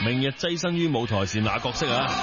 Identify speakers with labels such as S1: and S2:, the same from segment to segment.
S1: 明日躋身於舞台是哪角色啊？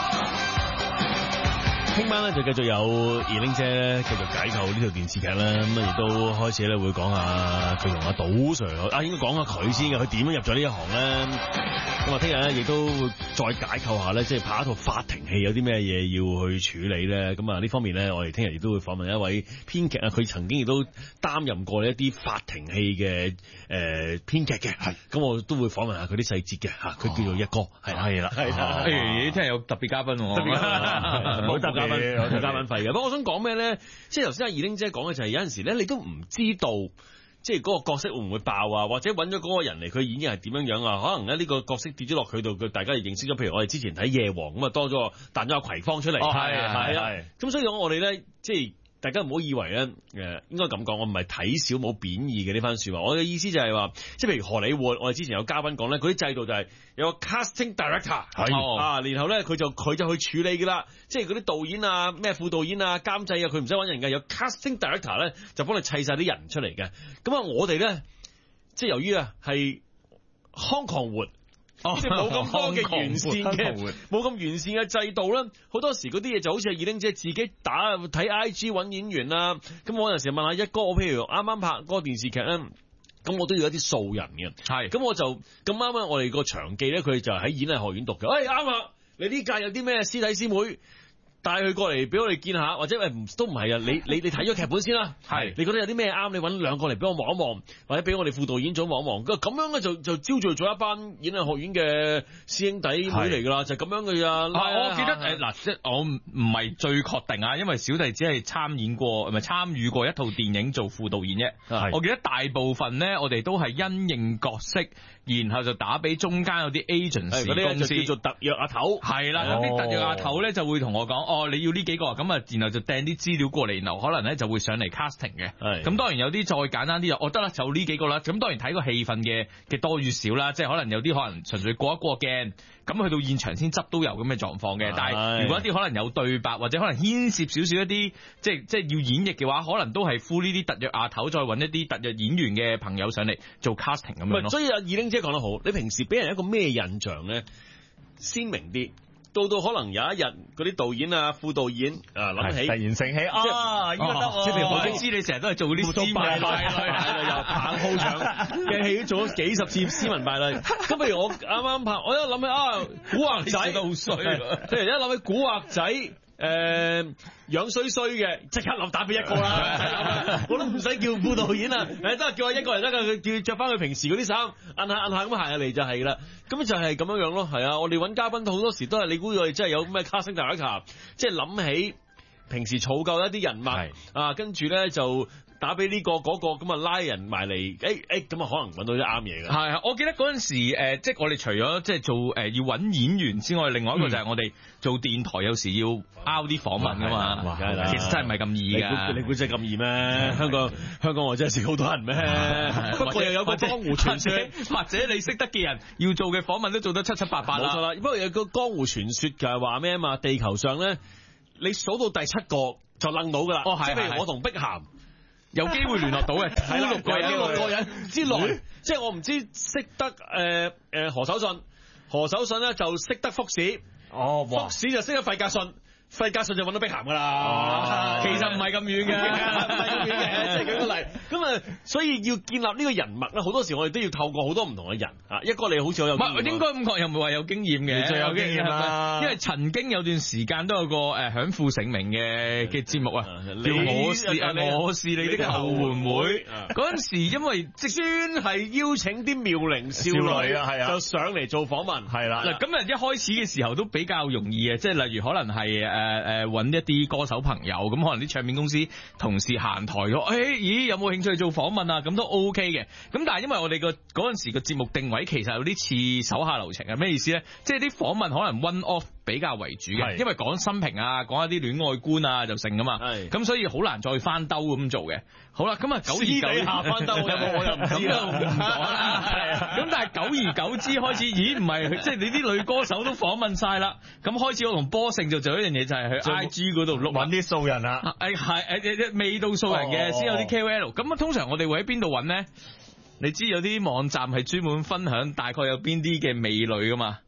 S1: 聽晚咧就繼續有二玲姐繼續解構呢套電視劇啦，咁亦都開始咧會講下佢同阿賭 Sir 應該講下佢先嘅，佢點樣入咗呢一行咧？咁啊，聽日咧亦都會再解構下咧，即係拍一套法庭戲有啲咩嘢要去處理咧？咁啊呢方面咧，我哋聽日亦都會訪問一位編劇啊，佢曾經亦都擔任過一啲法庭戲嘅編劇嘅，係咁我都會訪問下佢啲細節嘅嚇，佢叫做一哥，係啦，
S2: 聽日有特別嘉賓喎，
S1: 冇特別有加班費嘅。不過我想講咩咧？即係頭先阿二玲姐講嘅就係有陣時咧，你都唔知道。即係嗰個角色會唔會爆啊？或者揾咗嗰個人嚟，佢演繹係點樣樣啊？可能咧呢個角色跌咗落佢度，佢大家亦認識咗。譬如我哋之前睇夜王咁啊，多咗彈咗阿葵芳出嚟。係。咁所以我哋咧，即係大家唔好以為咧，應該咁講，我唔係睇小冇貶義嘅呢番説話。我嘅意思就係話，即係譬如荷里活，我哋之前有嘉賓講咧，嗰啲制度就係有個 casting director 然後咧佢就去處理㗎啦。即係嗰啲導演啊、咩副導演啊、監製啊，佢唔使揾人㗎，有 casting director 咧就幫你砌晒啲人出嚟嘅。咁啊，我哋咧即係由於啊係康狂活。即係冇咁多嘅完善嘅，冇咁完善嘅制度啦。好多時嗰啲嘢就好似係二玲姐自己睇 IG 揾演員啦。咁我有陣時問下一哥，我譬如啱啱拍嗰個電視劇咧，咁我都要一啲素人嘅。係，咁我就咁啱啊！我哋個場記咧，佢就喺演藝學院讀嘅。啱啊！你呢屆有啲咩師弟師妹？帶佢過嚟俾我哋見下，或者都唔係啊！你睇咗劇本先啦，係你覺得有啲咩啱？你揾兩個嚟俾我望一望，或者俾我哋副導演組望一望。咁樣咧就招聚咗一班演藝學院嘅師兄弟妹嚟噶啦，就咁樣嘅咋。
S2: 我記得即係我唔係最確定啊，因為小弟只係參與過一套電影做副導演啫。我記得大部分咧，我哋都係因應角色，然後就打俾中間有啲 agency 公司，就叫做特約阿頭。係啦，有啲特約阿頭咧就會同我講。你要呢幾個咁啊，然後就掟啲資料過嚟，然後可能咧就會上嚟 casting 嘅。咁當然有啲再簡單啲得啦，就呢幾個啦。咁當然睇個戲份嘅多與少啦，即係可能有啲可能純粹過一過鏡，咁去到現場先執都有咁嘅狀況嘅。但係如果一啲可能有對白或者可能牽涉少少一啲，即係要演繹嘅話，可能都係呼呢啲特約阿頭再揾一啲特約演員嘅朋友上嚟做 casting 咁樣咯。
S1: 所以阿二玲姐講得好，你平時俾人一個咩印象咧？鮮明啲。到可能有一日嗰啲導演啊、副導演諗起
S2: 突然醒起應該得。即係我知你成日都係做嗰啲斯文敗類，又棒鋪場嘅戲，做咗幾十次斯文敗類。
S1: 咁譬如我啱啱拍，我一諗起古惑仔都好衰，即係一諗起古惑仔。樣衰衰嘅，即刻諗打俾一個啦，我都唔使叫副導演啊，得叫我一個人得噶，佢叫着翻佢平時嗰啲衫，摁下咁行下嚟就係啦，咁就係咁樣樣咯，係啊，我哋揾嘉賓好多時都係你估我哋真係有咩 casting director，即係諗起平時儲夠一啲人脈跟住咧就。打俾呢個嗰個咁啊拉人埋嚟，咁啊可能揾到啲啱嘢㗎。
S2: 係，我記得嗰陣時即係我哋除咗即係做要揾演員之外，另外一個就係我哋做電台有時要拗啲訪問㗎嘛。其實真係唔係咁易㗎。
S1: 你估真係咁易咩？香港我真係識好多人咩？不過又有個江湖傳說，
S2: 或者你識得嘅人要做嘅訪問都做得七七八八啦。
S1: 冇錯啦。不過有個江湖傳說就係話咩啊嘛？地球上咧，你數到第7個就楞到㗎啦。即係譬如我同碧咸。
S2: 有機會聯絡到嘅，係
S1: 6個人之內，即係我唔知識得何守信咧就識得福士，福士就識得費格遜。費格遜就揾到碧咸噶啦，
S2: 其實唔係咁遠嘅，
S1: 唔係咁遠嘅，即係舉個例。咁所以要建立呢個人脈咧，好多時我哋都要透過好多唔同嘅人一個你好似好有經驗，
S2: 應該咁講又唔係話有經驗嘅，
S1: 你最有經驗啦。
S2: 因為曾經有段時間都有個享負盛名嘅節目啊，叫我是你的後援會。嗰陣時因為專係邀請啲妙齡少女啊，就上嚟做訪問，係啦。嗱咁一開始嘅時候都比較容易嘅，即係例如可能係揾一啲歌手朋友，咁可能啲唱片公司同事閒台咗，咦有冇興趣做訪問啊？咁都 OK 嘅。咁但係因為我哋嗰陣時個節目定位其實有啲似手下留情，係咩意思咧？即係啲訪問可能 one off 比較為主嘅，因為講生平啊，講一啲戀愛觀啊就成噶嘛。咁所以好難再翻兜咁做嘅。好啦，咁啊久而久之下翻兜有冇我又唔知啦。咁但係久而久之開始，咦唔係即係你啲女歌手都訪問晒啦，咁開始我同波勝就做一樣嘢，就係去 IG 嗰度揾啲素人啦。未到素人嘅先有啲 KOL。咁通常我哋會喺邊度揾咧？你知有啲網站係專門分享大概有邊啲嘅美女噶嘛？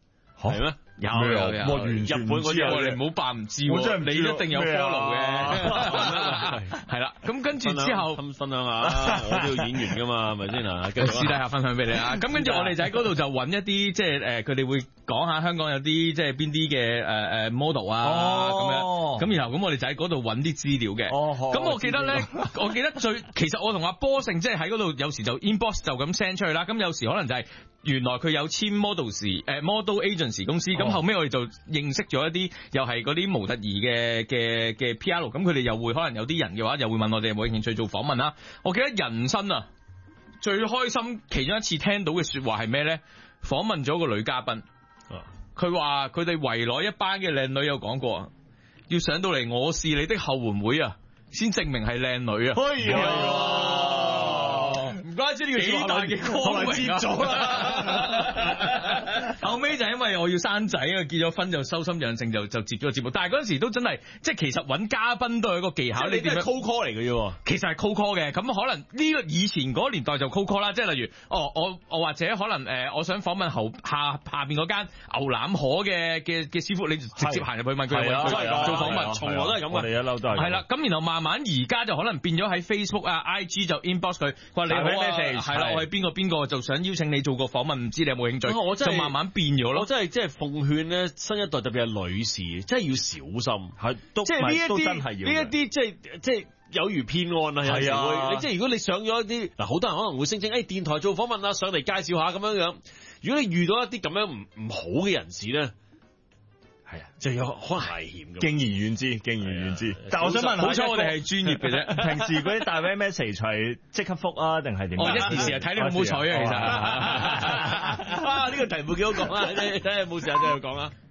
S1: 係咩？
S2: 有
S1: 日本嗰啲
S2: 你唔好扮唔知喎，你一定有 follow 嘅，係啦。咁跟住之後
S1: 分享下，我都要演員噶嘛，係咪先啊？
S2: 私底下分享俾你啊。咁跟住我哋就喺嗰度就揾一啲即係佢哋會講下香港有啲即係邊啲嘅model 啊咁樣。咁然後咁我哋就喺嗰度揾啲資料嘅。咁我記得咧，其實我同阿波勝即係喺嗰度有時就 inbox 就咁 send 出去啦。咁有時可能就係原來佢有簽 model agency 公司。咁後尾我哋就認識咗一啲又係嗰啲模特兒嘅 PR， 咁佢哋又會可能有啲人嘅話又會問我哋有冇興趣做訪問啦。我記得人生啊最開心其中一次聽到嘅說話係咩咧？訪問咗個女嘉賓，佢話佢哋圍內一班嘅靚女有講過，要上到嚟我是你的後援會啊，先證明係靚女啊。唔怪之呢個幾大嘅光榮咗啦。後尾就因為我要生仔啊，結咗婚就收心養性就接咗個節目。但係嗰陣時都真係即係其實揾嘉賓都係一個技巧。你點樣 cold call 嚟嘅啫？其實係 cold call 嘅。咁可能呢個以前嗰個年代就 cold call 啦。即係例如我或者可能我想訪問下邊嗰間牛腩河嘅師傅，你直接行入去問佢做訪問，從來都係咁嘅。我哋一嬲都係。係啦，咁然後慢慢而家就可能變咗喺 Facebook 啊 IG 就 inbox 佢，話你好啊，係啦，我係邊個就想邀請你做個訪問，唔知你有冇興趣？就慢慢變咗咯。我真係即係奉勸咧，新一代特別係女士，真係要小心。係，即係呢一啲即係有如騙案啊！有時會，即係如果你上咗一啲嗱，好多人可能會聲稱電台做訪問啊，上嚟介紹下咁樣。如果你遇到一啲咁樣唔好嘅人士咧，係啊，就有可能危險嘅。敬而遠之。但我想問下，好彩我哋係專業嘅啫。平時嗰啲大 message 係即刻覆啊，定係點？一時係睇你好唔好彩啊，其實。呢個題目幾好講啊！睇下有冇時間再講啊。